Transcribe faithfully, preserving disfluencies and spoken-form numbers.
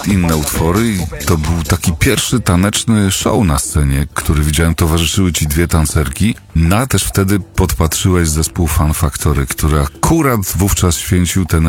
inne utwory i to był taki pierwszy taneczny show na scenie, który widziałem. Towarzyszyły ci dwie tancerki. No a też wtedy podpatrzyłeś zespół Fun Factory, który akurat wówczas święcił ten